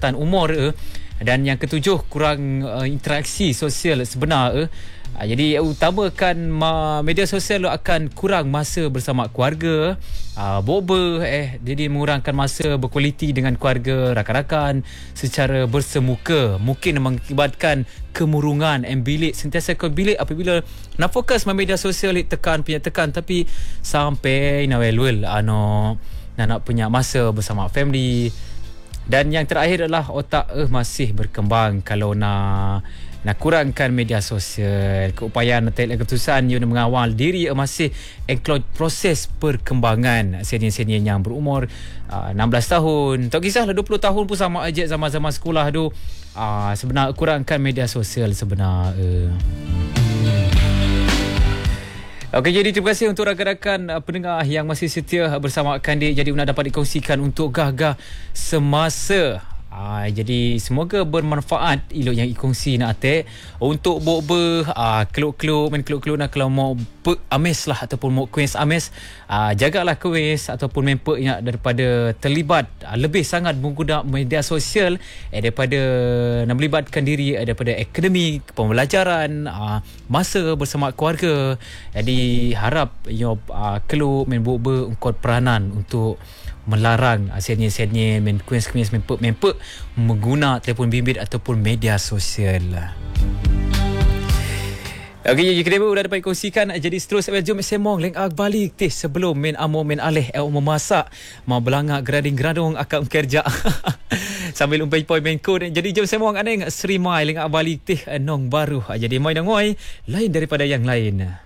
rentan umur. Dan yang ketujuh, kurang interaksi sosial sebenar. Jadi utamakan media sosial akan kurang masa bersama keluarga, jadi mengurangkan masa berkualiti dengan keluarga, rakan-rakan secara bersemuka. Mungkin mengakibatkan kemurungan bilik, sentiasa ke bilik apabila nak fokus media sosial tekan tapi sampai nak punya masa bersama family. Dan yang terakhir adalah otak masih berkembang. Kalau nak kurangkan media sosial, keupayaan atau keputusan yang mengawal diri masih include proses perkembangan senior-senior yang berumur 16 tahun. Tak kisahlah 20 tahun pun sama aja zaman-zaman sekolah tu. Sebenarnya kurangkan media sosial sebenarnya. Okey, jadi terima kasih untuk rakan-rakan pendengar yang masih setia bersama Kandik. Jadi nak dapat dikongsikan untuk gah-gah semasa. Jadi semoga bermanfaat ilok yang ikongsi nak atik untuk keluk-keluk nak kalau mau ames lah ataupun mau kuis ames, jagalah kuis ataupun memper yang daripada terlibat lebih sangat menggunakan media sosial daripada nak melibatkan diri daripada akademik, pembelajaran, masa bersama keluarga. Jadi harap keluk ukut peranan untuk melarang senior-senior kuis-kuis memper mengguna telefon bimbit ataupun media sosial. Okey, jadi kita dah dapat kongsikan. Jadi terus jom semong leng balik sebelum main alih memasak mau belangak grading-gradung akan kerja sambil umpai poi main kod. Jadi jom semong aneng Sri Mai leng balik nong baru. Jadi mai nangoi lain daripada yang lain.